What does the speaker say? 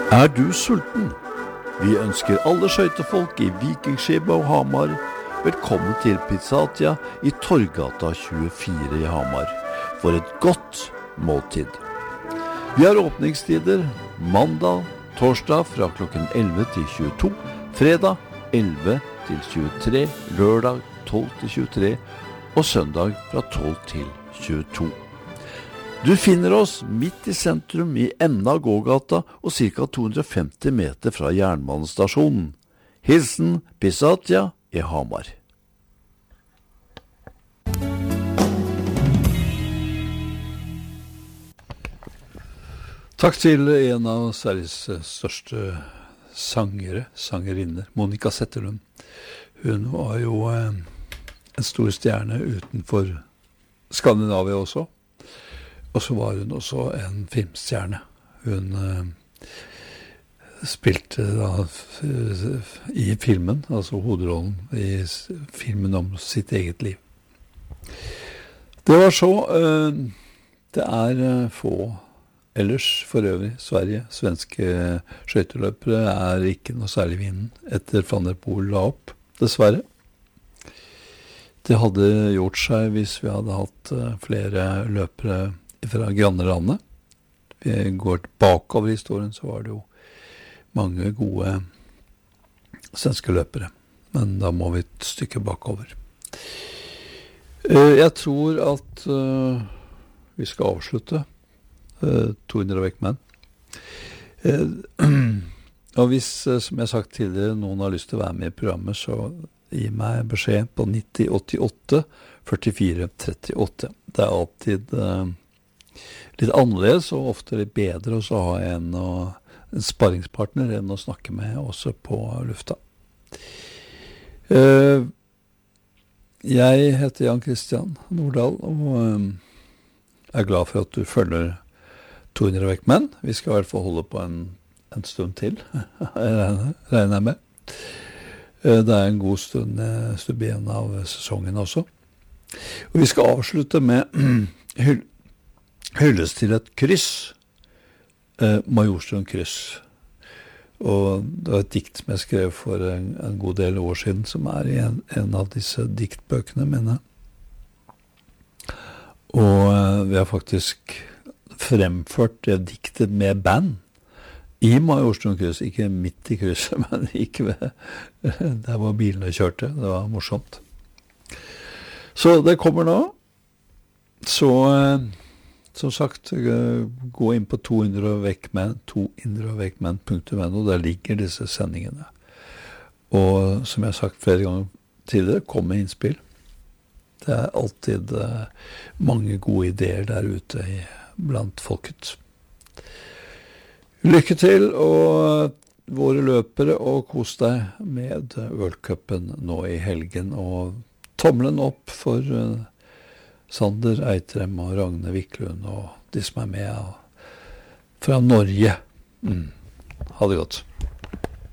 Er du sulten? Vi ønsker alle skøytefolk i Vikingskipet og Hamar velkommen til Pizzatia i Torggata 24 i Hamar for et godt måltid. Vi har åpningstider mandag, torsdag fra klokken 11 til 22, fredag 11 til 23, lørdag 12 til 23 og søndag fra 12 til 22. Du finner oss midt i sentrum i enden av gågata og ca. 250 meter fra jernbanestasjonen. Hilsen Pizzatia i Hamar. Takk til en av Sveriges største sangerinner, Monica Zetterlund. Hun var jo en stor stjerne utenfor Skandinavia også. Og så var hun også en filmstjerne. Hun spilte da i filmen, altså hovedrollen i filmen om sitt eget liv. Det var så, det få ellers for øvrig Sverige. Svenske skøyteløpere ikke noe særlig i vinden etter Van der Poel la opp, dessverre. Det hadde gjort seg hvis vi hadde hatt flere løpere fra grannelandet. Vi går bakover i historien, så var det jo mange gode svenske løpere. Men da må vi et stykke bakover. Jeg tror at vi skal avslutte 200 vekkmenn. Og hvis, som jeg har sagt tidligere, noen har lyst til å være med i programmet, så gi meg beskjed på 90 88 44 38. Det alltid litt annerledes og ofte litt bedre å ha en sparringspartner enn å snakke med også på lufta. Jeg heter Jan Christian Nordahl og glad for at du følger 200 vekkmenn. Vi skal i hvert fall holde på en stund til, regner jeg med. Det en god stund igjen av sesongen også. Og vi skal avslutte med hylles til et kryss, Majorstuen kryss. Og det var et dikt som jeg skrev for en god del år siden, som i en av disse diktbøkene mine. Og vi har faktisk fremført det diktet med band i Majorstuen kryss, ikke midt i krysset, men ikke der hvor bilene kjørte. Det var morsomt. Så det kommer nå. Så som sagt, gå inn på 200 vekkmenn.no, der ligger disse sendingene. Og som jeg har sagt flere ganger tidligere, kom med innspill. Det alltid mange gode ideer der ute blant folket. Lykke til, og våre løpere, og kos deg med World Cupen nå i helgen, og tommelen opp for Sander Eitrem og Ragne Wiklund og de som med fra Norge. Ha det godt.